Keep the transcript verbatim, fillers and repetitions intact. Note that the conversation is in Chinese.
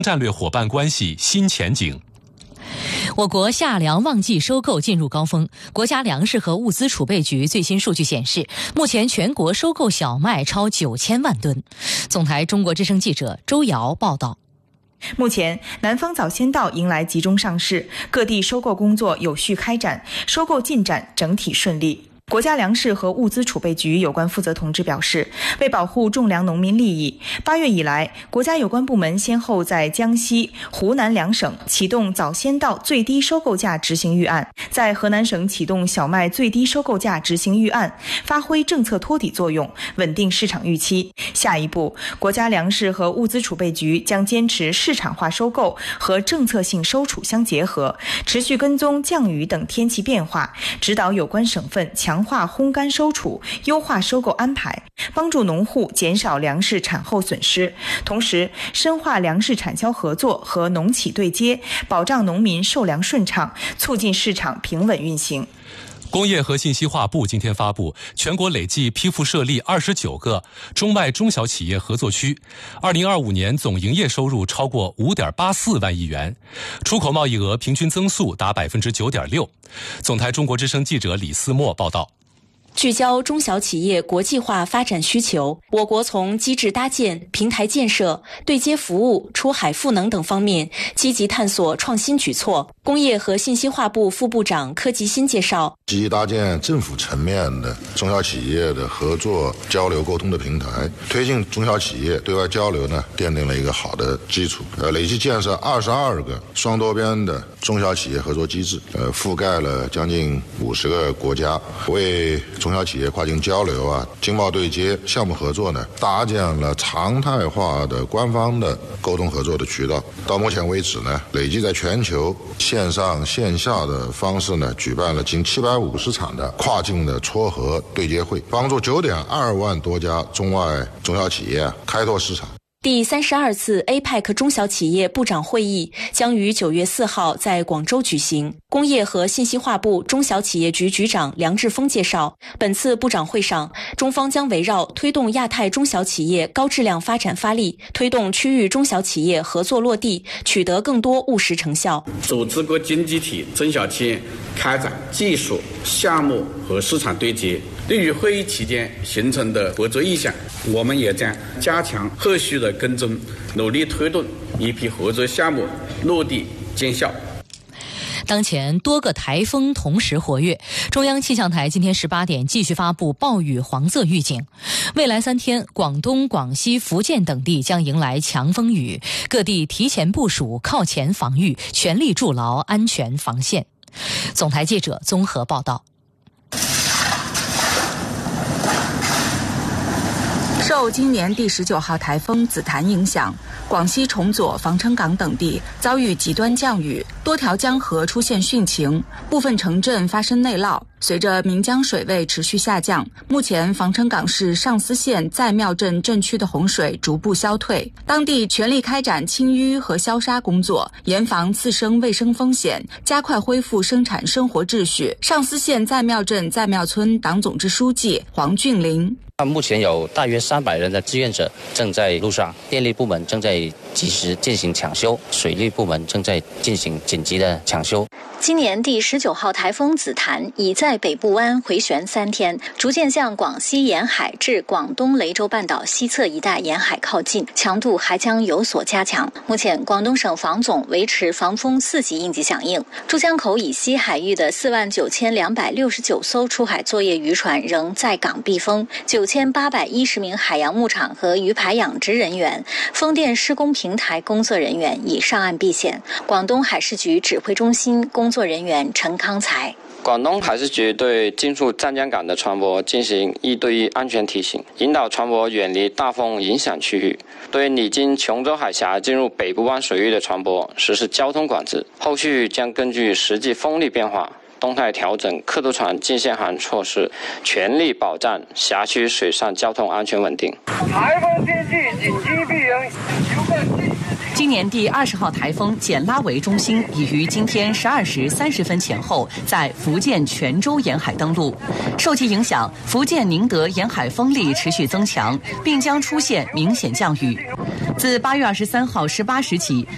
战略伙伴关系新前景。 我国夏粮旺季收购进入高峰，国家粮食和物资储备局最新数据显示，目前全国收购小麦超九千万吨。总台中国之声记者周瑶报道。 目前，南方早先稻迎来集中上市，各地收购工作有序开展，收购进展整体顺利。国家粮食和物资储备局有关负责同志表示，为保护种粮农民利益，八月以来，国家有关部门先后在江西、湖南两省启动早先稻最低收购价执行预案，在河南省启动小麦最低收购价执行预案，发挥政策托底作用，稳定市场预期。下一步，国家粮食和物资储备局将坚持市场化收购和政策性收储相结合，持续跟踪降雨等天气变化，指导有关省份强化烘干收储，优化收购安排，帮助农户减少粮食产后损失，同时深化粮食产销合作和农企对接，保障农民售粮顺畅，促进市场平稳运行。 工业和信息化部今天发布，全国累计批复设立二十九个中外中小企业合作区，二零二五年总营业收入超过五点八四万亿元，出口贸易额平均增速达百分之九点六。总台中国之声记者李思墨报道。 聚焦中小企业国际化发展需求，我国从机制搭建、平台建设、对接服务、出海赋能等方面积极探索创新举措。工业和信息化部副部长柯吉新介绍， 积极搭建政府层面的中小企业的合作交流沟通的平台，推进中小企业对外交流呢，奠定了一个好的基础。呃，累计建设二十二个双多边的中小企业合作机制，呃，覆盖了将近五十个国家，为中小企业跨境交流啊、经贸对接、项目合作呢，搭建了常态化的官方的沟通合作的渠道。到目前为止呢，累计在全球线上线下的方式呢，举办了近七百五十场的跨境的撮合对接会，帮助九点二万多家中外中小企业开拓市场。 第三十二次 A P E C 中小企业部长会议将于九月四号在广州举行。工业和信息化部中小企业局局长梁志峰介绍，本次部长会上，中方将围绕推动亚太中小企业高质量发展发力，推动区域中小企业合作落地，取得更多务实成效， 组织各经济体中小企业开展技术、项目和市场对接。对于会议期间形成的合作意向，我们也将加强后续的跟踪，努力推动一批合作项目落地见效。 当前多个台风同时活跃，中央气象台今天十八点继续发布暴雨黄色预警。未来三天，广东、广西、福建等地将迎来强风雨，各地提前部署靠前防御，全力筑牢安全防线。总台记者综合报道。 受今年第十九号台风紫檀影响，广西崇左、防城港等地遭遇极端降雨，多条江河出现汛情，部分城镇发生内涝。随着岷江水位持续下降，目前防城港市上思县在庙镇镇区的洪水逐步消退，当地全力开展清淤和消杀工作，严防次生卫生风险，加快恢复生产生活秩序。上思县在庙镇在庙村党总支书记黄俊林。 目前有大约三百人的志愿者正在路上，电力部门正在及时进行抢修，水利部门正在进行紧急的抢修。 今年第十九号台风紫檀已在北部湾回旋三天，逐渐向广西沿海至广东雷州半岛西侧一带沿海靠近，强度还将有所加强。目前，广东省防总维持防风四级应急响应。珠江口以西海域的四万九千两百六十九艘出海作业渔船仍在港避风，九千八百一十名海洋牧场和鱼排养殖人员、风电施工平台工作人员已上岸避险。广东海事局指挥中心工作人员陈康才。 广东海事局对进入湛江港的船舶进行一对一安全提醒，引导船舶远离大风影响区域。对历经琼州海峡进入北部湾水域的船舶实施交通管制，后续将根据实际风力变化动态调整客渡船进限航措施，全力保障辖区水上交通安全稳定。 台风天气紧急避营。 今年第二十号台风简拉维中心已于今天十二时三十分前后在福建泉州沿海登陆。受其影响，福建宁德沿海风力持续增强，并将出现明显降雨。自八月二十三号十八时起，